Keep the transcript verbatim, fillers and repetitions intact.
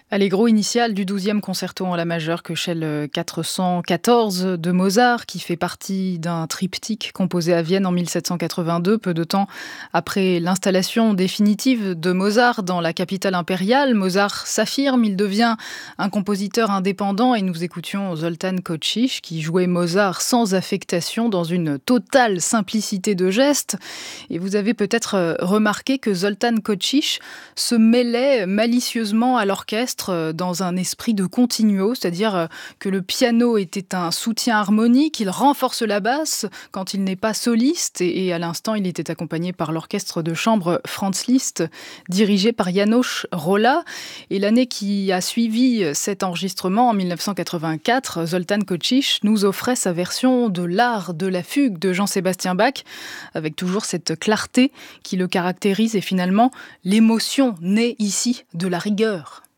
Allegro initial du douzième concerto en la majeure Köchel quatre cent quatorze de Mozart, qui fait partie d'un triptyque composé à Vienne en mille sept cent quatre-vingt-deux, peu de temps après l'installation définitive de Mozart dans la capitale impériale. Mozart s'affirme, il devient un compositeur indépendant et nous écoutions Zoltán Kocsich qui jouait Mozart sans affectation, dans une totale simplicité de gestes. Et vous avez peut-être remarqué que Zoltán Kocsich se mêlait malicieusement à l'orchestre dans un esprit de continuo, c'est-à-dire que le piano était un soutien harmonique, il renforce la basse quand il n'est pas soliste, et à l'instant il était accompagné par l'orchestre de chambre Franz Liszt, dirigé par János Róla. Et l'année qui a suivi cet enregistrement, en mille neuf cent quatre-vingt-quatre, Zoltán Kocsich nous offrait sa version de l'art de la fugue de Jean-Sébastien Bach, avec toujours cette clarté qui le caractérise et finalement l'émotion née ici de la rigueur.